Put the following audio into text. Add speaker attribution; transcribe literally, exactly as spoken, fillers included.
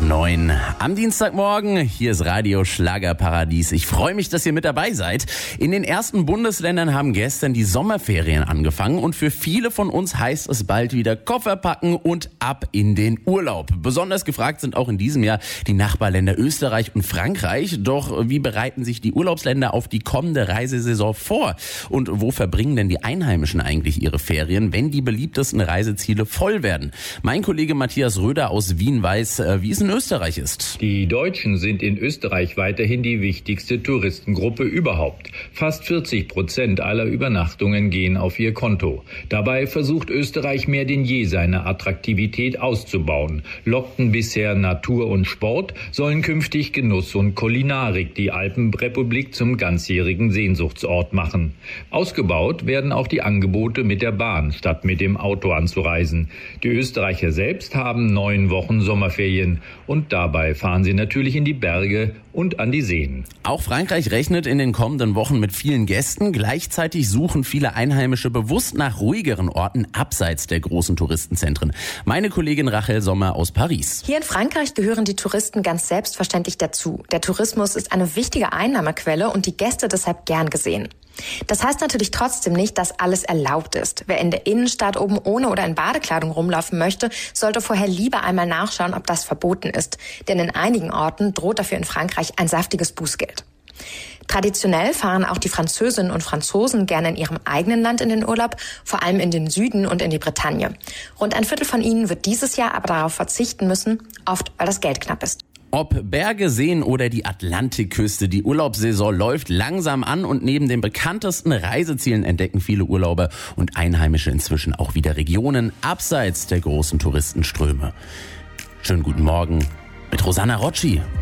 Speaker 1: neun am Dienstagmorgen. Hier ist Radio Schlagerparadies. Ich freue mich, dass ihr mit dabei seid. In den ersten Bundesländern haben gestern die Sommerferien angefangen und für viele von uns heißt es bald wieder Koffer packen und ab in den Urlaub. Besonders gefragt sind auch in diesem Jahr die Nachbarländer Österreich und Frankreich. Doch wie bereiten sich die Urlaubsländer auf die kommende Reisesaison vor? Und wo verbringen denn die Einheimischen eigentlich ihre Ferien, wenn die beliebtesten Reiseziele voll werden? Mein Kollege Matthias Röder aus Wien weiß, wie es in Österreich ist.
Speaker 2: Die Deutschen sind in Österreich weiterhin die wichtigste Touristengruppe überhaupt. Fast vierzig Prozent aller Übernachtungen gehen auf ihr Konto. Dabei versucht Österreich mehr denn je seine Attraktivität auszubauen. Lockten bisher Natur und Sport, sollen künftig Genuss und Kulinarik die Alpenrepublik zum ganzjährigen Sehnsuchtsort machen. Ausgebaut werden auch die Angebote mit der Bahn, statt mit dem Auto anzureisen. Die Österreicher selbst haben neun Wochen Sommerferien und dabei fahren sie natürlich in die Berge und an die Seen.
Speaker 1: Auch Frankreich rechnet in den kommenden Wochen mit vielen Gästen. Gleichzeitig suchen viele Einheimische bewusst nach ruhigeren Orten abseits der großen Touristenzentren. Meine Kollegin Rachel Sommer aus Paris.
Speaker 3: Hier in Frankreich gehören die Touristen ganz selbstverständlich dazu. Der Tourismus ist eine wichtige Einnahmequelle und die Gäste deshalb gern gesehen. Das heißt natürlich trotzdem nicht, dass alles erlaubt ist. Wer in der Innenstadt oben ohne oder in Badekleidung rumlaufen möchte, sollte vorher lieber einmal nachschauen, ob das verboten ist. Denn in einigen Orten droht dafür in Frankreich ein saftiges Bußgeld. Traditionell fahren auch die Französinnen und Franzosen gerne in ihrem eigenen Land in den Urlaub, vor allem in den Süden und in die Bretagne. Rund ein Viertel von ihnen wird dieses Jahr aber darauf verzichten müssen, oft weil das Geld knapp ist.
Speaker 1: Ob Berge, Seen oder die Atlantikküste, die Urlaubssaison läuft langsam an und neben den bekanntesten Reisezielen entdecken viele Urlauber und Einheimische inzwischen auch wieder Regionen abseits der großen Touristenströme. Schönen guten Morgen mit Rosanna Rocci.